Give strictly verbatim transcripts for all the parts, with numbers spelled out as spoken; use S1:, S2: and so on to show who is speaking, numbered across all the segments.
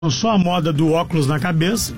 S1: Só a moda do óculos na cabeça.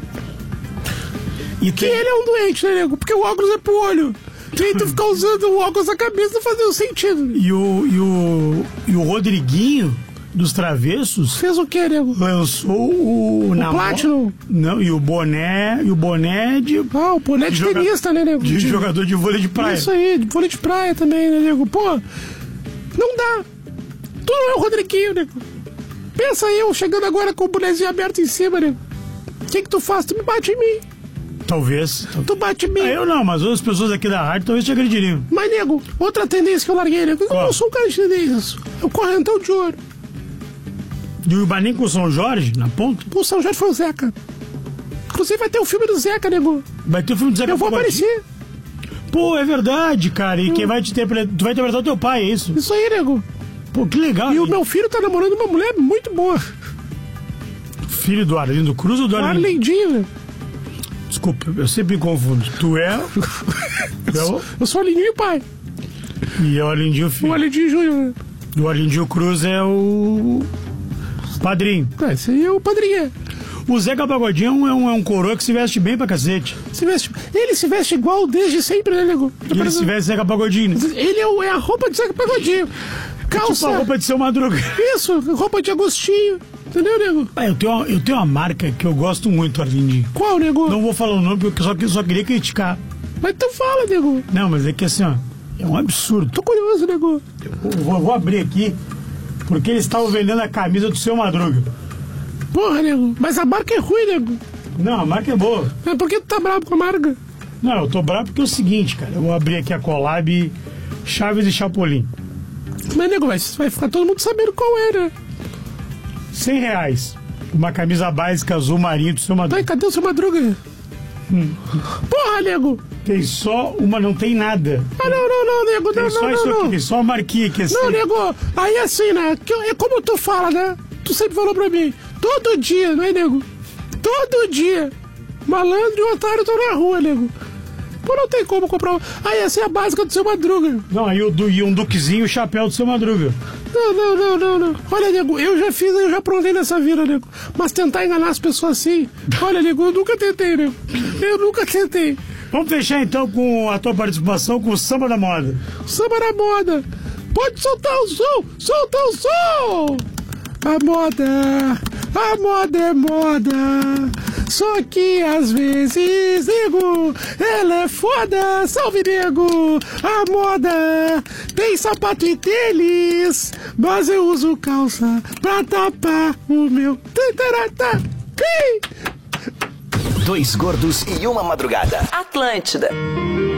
S2: E que tem... ele é um doente, né, nego? Porque o óculos é pro olho. E aí tu ficar usando o óculos na cabeça não faz nenhum sentido.
S1: E o, e o, e o Rodriguinho dos Travessos
S2: fez o que, nego?
S1: Lançou o...
S2: O Platinum.
S1: Não, e o boné, e o boné de...
S2: Ah, o boné de, de tenista, joga... né, nego?
S1: De, de jogador de vôlei de praia.
S2: Isso aí, de vôlei de praia também, né, nego? Pô, não dá. Tu não é o Rodriguinho, nego. Pensa eu chegando agora com o bonezinho aberto em cima, nego. O que que tu faz? Tu me bate em mim.
S1: Talvez.
S2: Tu bate em mim.
S1: Ah, eu não, mas outras pessoas aqui da rádio talvez te agrediriam.
S2: Mas, nego, outra tendência que eu larguei, nego. Eu não sou um cara de tendências. É o correntão de ouro.
S1: E o Ibanem com o São Jorge na ponta?
S2: O São Jorge foi o Zeca. Inclusive vai ter o filme do Zeca, nego.
S1: Vai ter o filme do Zeca.
S2: Eu vou aparecer.
S1: Pô, é verdade, cara. E eu... quem vai te interpretar? Tu vai interpretar o teu pai, é isso?
S2: Isso aí, nego.
S1: Pô, que legal.
S2: E
S1: hein?
S2: o meu filho tá namorando uma mulher muito boa.
S1: Filho do Arlindo Cruz ou do Arlindo?
S2: Arlindinho, né?
S1: Desculpa, eu sempre me confundo. Tu é...
S2: eu... eu sou o Arlindinho pai.
S1: E é o Arlindinho filho.
S2: O Arlindinho Júnior, né?
S1: E o Arlindinho Cruz é o... padrinho.
S2: É, esse aí é o padrinho.
S1: O Zeca Pagodinho é um, é um, é um coroa que se veste bem pra cacete.
S2: Se veste... Ele se veste igual desde sempre, né, nego?
S1: Ele se veste Zeca Pagodinho.
S2: Ele é, o, é a roupa de Zeca Pagodinho. Calça.
S1: É tipo a roupa de Seu Madruga.
S2: Isso, roupa de Agostinho. Entendeu, nego?
S1: Ah, eu, tenho uma, eu tenho uma marca que eu gosto muito, Arlindinho.
S2: Qual, nego?
S1: Não vou falar o nome porque eu só, só queria criticar.
S2: Mas tu fala, nego.
S1: Não, mas é que assim, ó, é um absurdo.
S2: Tô curioso, nego.
S1: Eu vou, vou abrir aqui porque eles estavam vendendo a camisa do Seu Madruga.
S2: Porra, nego. Mas a marca é ruim, nego.
S1: Não, a marca é boa.
S2: Mas por que tu tá bravo com a marca?
S1: Não, eu tô bravo porque é o seguinte, cara. Eu vou abrir aqui a collab Chaves e Chapolin.
S2: Mas, nego, vai, vai ficar todo mundo sabendo qual era.
S1: cem reais. Uma camisa básica azul marinho do Seu Madruga.
S2: Tá, cadê o Seu Madruga?
S1: Hum.
S2: Porra, nego.
S1: Tem só uma, não tem nada.
S2: Ah, não, não, não, nego.
S1: Tem
S2: não,
S1: só
S2: não,
S1: isso
S2: não,
S1: aqui,
S2: não.
S1: tem só a marquinha aqui assim.
S2: Não, nego. Aí assim, né? Que, é como tu fala, né? Tu sempre falou pra mim. Todo dia, não é, nego? Todo dia. Malandro e otário estão na rua, nego. Pô, não tem como comprar. Aí essa é a básica do Seu Madruga.
S1: Não, aí o do, e um duquezinho e o chapéu do Seu Madruga.
S2: Não, não, não, não, não. Olha, nego, eu já fiz, eu já provei nessa vida, nego. Mas tentar enganar as pessoas assim. Olha, nego, eu nunca tentei, nego. Eu nunca tentei.
S1: Vamos fechar então com a tua participação com o Samba da Moda.
S2: Samba da Moda. Pode soltar o som, solta o som. A moda, a moda é moda. Só que às vezes, nego, ela é foda, salve, nego. A moda tem sapato e tênis, mas eu uso calça pra tapar o meu...
S3: Dois gordos e uma madrugada.
S4: Atlântida.